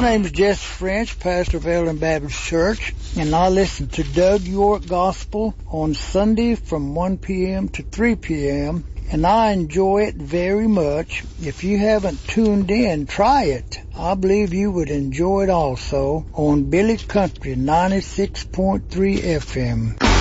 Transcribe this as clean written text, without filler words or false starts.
name is Jesse French, pastor of Ellen Baptist Church, and I listen to Doug York Gospel on Sunday from 1 p.m. to 3 p.m., and I enjoy it very much. If you haven't tuned in, try it. I believe you would enjoy it also on Billy Country 96.3 FM.